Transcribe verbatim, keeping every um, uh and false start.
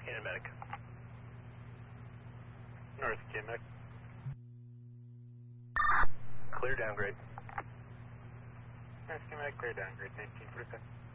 Kinemedic. North Kinemedic. Clear downgrade. North Kinemedic, clear downgrade, nineteen percent.